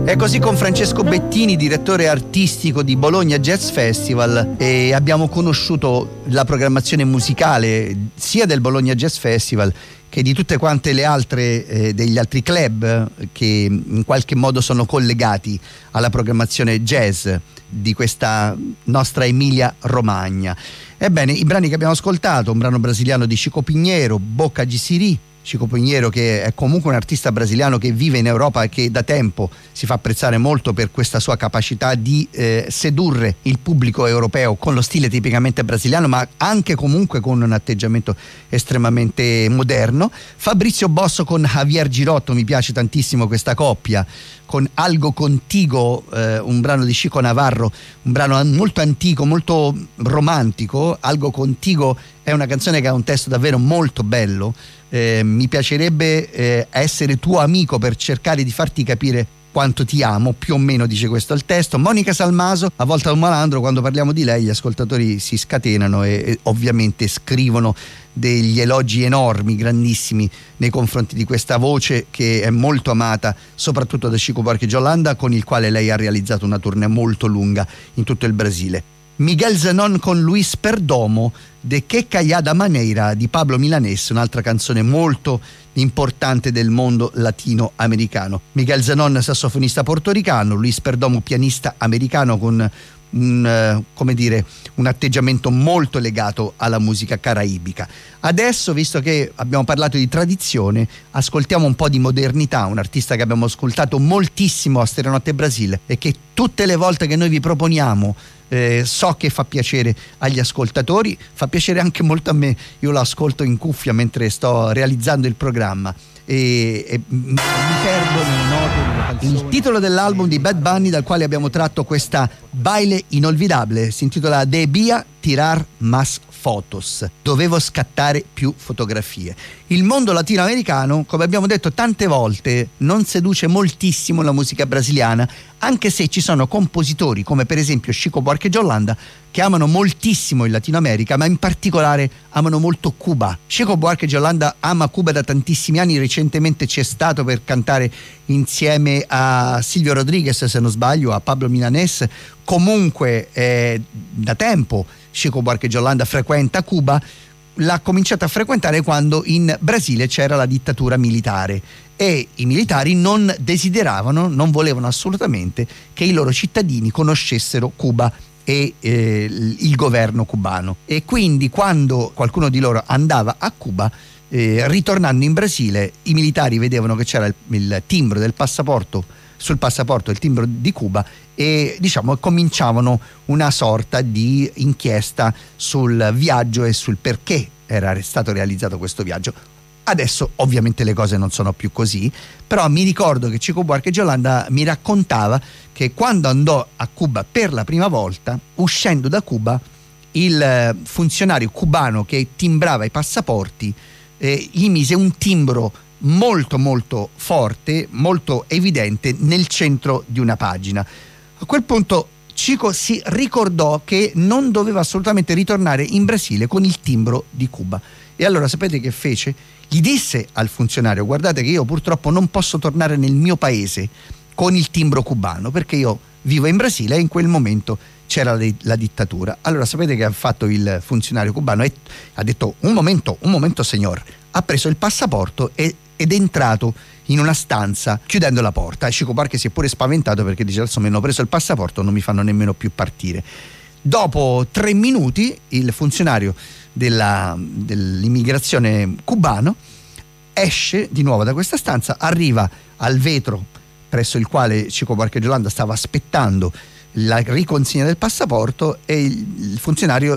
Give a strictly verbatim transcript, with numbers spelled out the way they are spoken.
È così con Francesco Bettini, direttore artistico di Bologna Jazz Festival, e abbiamo conosciuto la programmazione musicale sia del Bologna Jazz Festival che di tutte quante le altre eh, degli altri club che in qualche modo sono collegati alla programmazione jazz di questa nostra Emilia Romagna. Ebbene, i brani che abbiamo ascoltato, un brano brasiliano di Chico Pinheiro, Boca di Siri. Chico Pinheiro, che è comunque un artista brasiliano che vive in Europa e che da tempo si fa apprezzare molto per questa sua capacità di eh, sedurre il pubblico europeo con lo stile tipicamente brasiliano, ma anche comunque con un atteggiamento estremamente moderno. Fabrizio Bosso con Javier Girotto, mi piace tantissimo questa coppia, con Algo Contigo, eh, un brano di Chico Navarro, un brano molto antico, molto romantico. Algo Contigo è una canzone che ha un testo davvero molto bello. Eh, mi piacerebbe eh, essere tuo amico per cercare di farti capire quanto ti amo, più o meno dice questo il testo. Monica Salmaso, a Volta un malandro, quando parliamo di lei gli ascoltatori si scatenano e, e ovviamente scrivono degli elogi enormi, grandissimi nei confronti di questa voce che è molto amata soprattutto da Chico Buarque Yolanda, con il quale lei ha realizzato una tournée molto lunga in tutto il Brasile. Miguel Zenon con Luis Perdomo, De Que Callada Maneira di Pablo Milanés, un'altra canzone molto importante del mondo latinoamericano. Miguel Zenon, sassofonista portoricano, Luis Perdomo, pianista americano con un, come dire, un atteggiamento molto legato alla musica caraibica. Adesso, visto che abbiamo parlato di tradizione, ascoltiamo un po' di modernità, un artista che abbiamo ascoltato moltissimo a Stereonotte Brasile e che tutte le volte che noi vi proponiamo Eh, so che fa piacere agli ascoltatori, fa piacere anche molto a me. Io lo ascolto in cuffia mentre sto realizzando il programma e, e mi perdo nelle note. Il titolo dell'album di Bad Bunny, dal quale abbiamo tratto questa Baile Inolvidable, si intitola Debía tirar más fotos, dovevo scattare più fotografie. Il mondo latinoamericano, come abbiamo detto tante volte, non seduce moltissimo la musica brasiliana, anche se ci sono compositori come per esempio Chico Buarque Yolanda che amano moltissimo il Latino America, ma in particolare amano molto Cuba. Chico Buarque Yolanda ama Cuba da tantissimi anni, recentemente c'è stato per cantare insieme a Silvio Rodriguez, se non sbaglio, a Pablo Milanés. Comunque eh, da tempo Chico Buarque Yolanda frequenta Cuba, l'ha cominciata a frequentare quando in Brasile c'era la dittatura militare e i militari non desideravano, non volevano assolutamente che i loro cittadini conoscessero Cuba e eh, il governo cubano, e quindi quando qualcuno di loro andava a Cuba, eh, ritornando in Brasile, i militari vedevano che c'era il, il timbro del passaporto, sul passaporto il timbro di Cuba, e diciamo cominciavano una sorta di inchiesta sul viaggio e sul perché era stato realizzato questo viaggio. Adesso ovviamente le cose non sono più così, però mi ricordo che Chico Buarque Yolanda mi raccontava che quando andò a Cuba per la prima volta, uscendo da Cuba, il funzionario cubano che timbrava i passaporti eh, gli mise un timbro molto molto forte, molto evidente nel centro di una pagina. A quel punto Chico si ricordò che non doveva assolutamente ritornare in Brasile con il timbro di Cuba, e allora sapete che fece? Gli disse al funzionario: guardate che io purtroppo non posso tornare nel mio paese con il timbro cubano perché io vivo in Brasile e in quel momento c'era la, la dittatura. Allora sapete che ha fatto il funzionario cubano? E ha detto: un momento, un momento signor. Ha preso il passaporto e, ed è entrato in una stanza chiudendo la porta. Chico Buarque si è pure spaventato perché dice: adesso mi hanno preso il passaporto, non mi fanno nemmeno più partire. Dopo tre minuti il funzionario della, dell'immigrazione cubano esce di nuovo da questa stanza, arriva al vetro presso il quale Chico Buarque Yolanda stava aspettando la riconsegna del passaporto, e il funzionario